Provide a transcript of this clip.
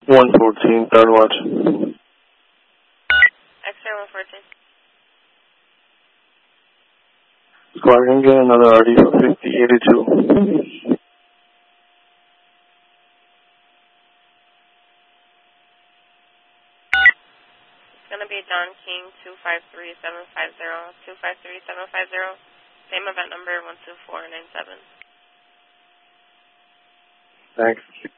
114, third watch. X-ray 114. Squad, can you get another RD for 5082? It's going to be John King, 253750, 253750. Same event number, 12497. Thanks.